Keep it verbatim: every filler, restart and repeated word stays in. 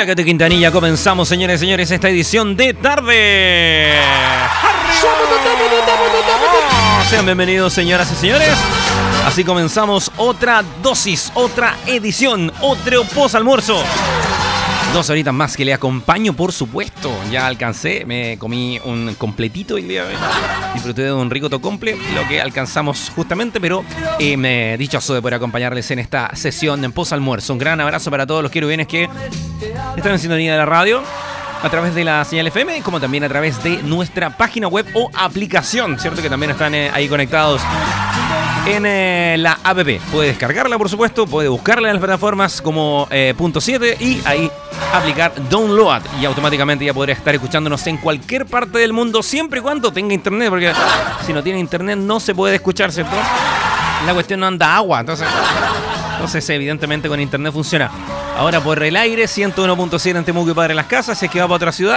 Hola, Cate Quintanilla. Comenzamos, señores y señores, esta edición de tarde. Sean bienvenidos, señoras y señores. Así comenzamos otra dosis, otra edición, otro posalmuerzo. Dos horitas más que le acompaño, por supuesto. Ya alcancé, me comí un completito el día de hoy. Disfruté de un rico tocomple, lo que alcanzamos justamente, pero eh, me dichoso de poder acompañarles en esta sesión en posalmuerzo. Un gran abrazo para todos los querubines que están en sintonía de la radio, a través de la señal F M, como también a través de nuestra página web o aplicación, ¿cierto? Que también están eh, ahí conectados en eh, la app. Puede descargarla, por supuesto, puede buscarla en las plataformas como eh, punto siete y ahí aplicar download y automáticamente ya podrá estar escuchándonos en cualquier parte del mundo, siempre y cuando tenga internet, porque si no tiene internet no se puede escuchar, ¿cierto? La cuestión no anda agua, entonces, entonces evidentemente con internet funciona. Ahora por el aire, ciento uno punto siete en Temuco y Padre Las Casas, si es que va para otra ciudad,